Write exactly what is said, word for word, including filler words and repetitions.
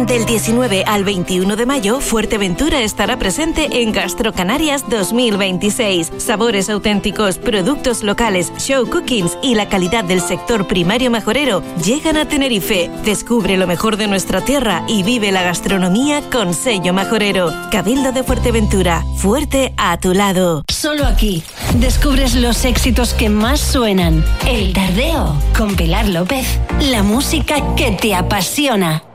Del diecinueve al veintiuno de mayo, Fuerteventura estará presente en Gastrocanarias dos mil veintiséis. Sabores auténticos, productos locales, show cookings y la calidad del sector primario majorero llegan a Tenerife. Descubre lo mejor de nuestra tierra y vive la gastronomía con sello majorero. Cabildo de Fuerteventura, fuerte a tu lado. Solo aquí descubres los éxitos que más suenan. El Tardeo con Pilar López. La música que te apasiona.